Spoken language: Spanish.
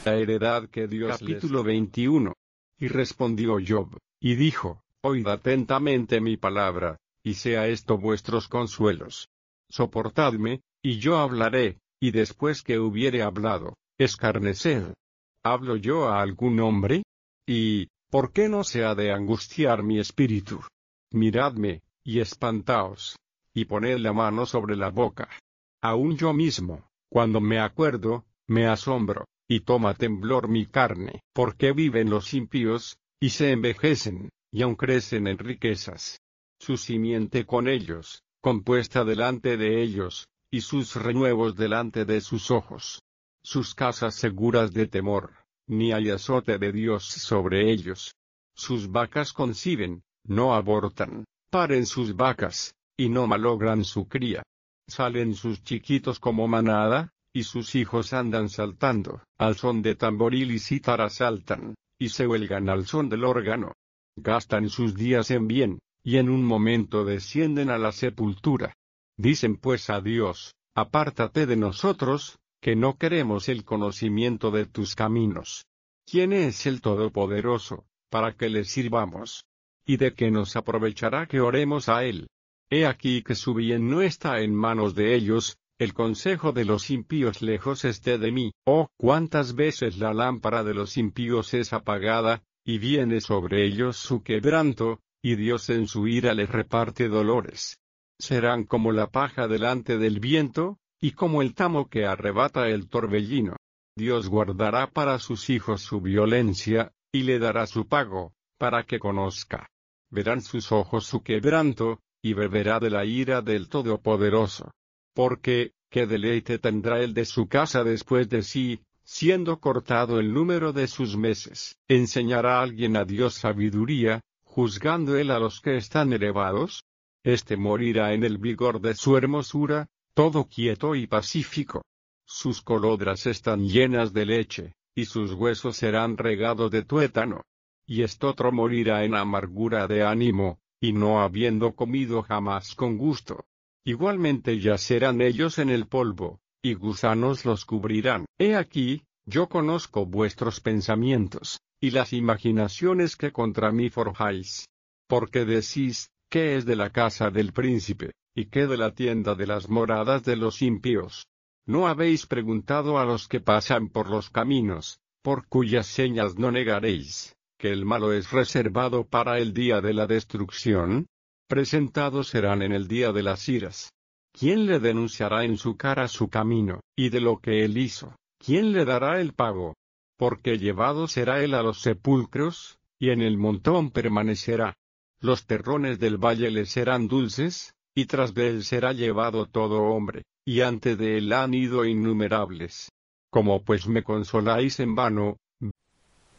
la heredad que Dios Capítulo 21. Y respondió Job, y dijo, oíd atentamente mi palabra, y sea esto vuestros consuelos. Soportadme, y yo hablaré, y después que hubiere hablado, escarneced. ¿Hablo yo a algún hombre? ¿Y por qué no se ha de angustiar mi espíritu? Miradme, y espantaos, y poned la mano sobre la boca. Aún yo mismo, cuando me acuerdo, me asombro, y toma temblor mi carne, porque viven los impíos, y se envejecen, y aun crecen en riquezas. Su simiente con ellos, compuesta delante de ellos, y sus renuevos delante de sus ojos. Sus casas seguras de temor, ni hay azote de Dios sobre ellos. Sus vacas conciben, no abortan, paren sus vacas, y no malogran su cría. Salen sus chiquitos como manada, y sus hijos andan saltando, al son de tamboril y cítara saltan, y se huelgan al son del órgano. Gastan sus días en bien, y en un momento descienden a la sepultura. Dicen pues a Dios, apártate de nosotros, que no queremos el conocimiento de tus caminos. ¿Quién es el Todopoderoso, para que le sirvamos? ¿Y de qué nos aprovechará que oremos a él? He aquí que su bien no está en manos de ellos, el consejo de los impíos lejos esté de mí. Oh, cuántas veces la lámpara de los impíos es apagada, y viene sobre ellos su quebranto, y Dios en su ira les reparte dolores. Serán como la paja delante del viento, y como el tamo que arrebata el torbellino. Dios guardará para sus hijos su violencia, y le dará su pago, para que conozca. Verán sus ojos su quebranto, y beberá de la ira del Todopoderoso. Porque, ¿qué deleite tendrá el de su casa después de sí, siendo cortado el número de sus meses? ¿Enseñará alguien a Dios sabiduría, juzgando él a los que están elevados? Este morirá en el vigor de su hermosura, todo quieto y pacífico. Sus colodras están llenas de leche, y sus huesos serán regados de tuétano. Y estotro morirá en amargura de ánimo, y no habiendo comido jamás con gusto. Igualmente yacerán ellos en el polvo, y gusanos los cubrirán. He aquí, yo conozco vuestros pensamientos, y las imaginaciones que contra mí forjáis. Porque decís, ¿qué es de la casa del príncipe, y qué de la tienda de las moradas de los impíos? ¿No habéis preguntado a los que pasan por los caminos, por cuyas señas no negaréis, que el malo es reservado para el día de la destrucción? Presentados serán en el día de las iras. ¿Quién le denunciará en su cara su camino, y de lo que él hizo, quién le dará el pago? Porque llevado será él a los sepulcros, y en el montón permanecerá. Los terrones del valle le serán dulces, y tras de él será llevado todo hombre, y ante de él han ido innumerables. Como pues me consoláis en vano,